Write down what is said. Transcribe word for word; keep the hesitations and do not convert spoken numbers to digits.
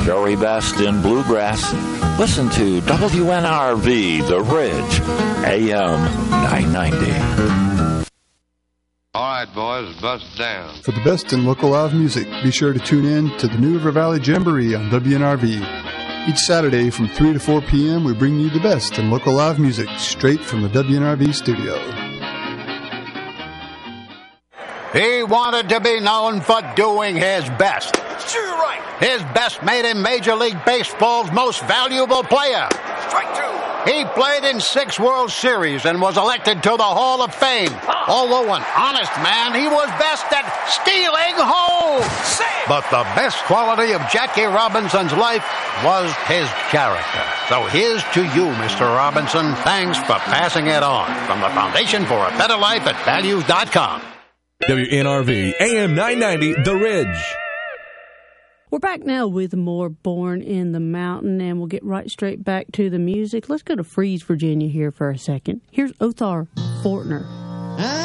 very best in bluegrass. Listen to W N R V, The Ridge, A M nine ninety. All right, boys, bust down. For the best in local live music, be sure to tune in to the New River Valley Jamboree on W N R V. Each Saturday from three to four p.m., we bring you the best in local live music straight from the W N R V studio. He wanted to be known for doing his best. Sure, right. His best made him Major League Baseball's most valuable player. Strike two. He played in six World Series and was elected to the Hall of Fame. Although an honest man, he was best at stealing home. But the best quality of Jackie Robinson's life was his character. So here's to you, Mister Robinson. Thanks for passing it on. From the Foundation for a Better Life at values dot com. W N R V, A M nine ninety, The Ridge. We're back now with more Born in the Mountain, and we'll get right straight back to the music. Let's go to Freeze, Virginia here for a second. Here's Othar Fortner.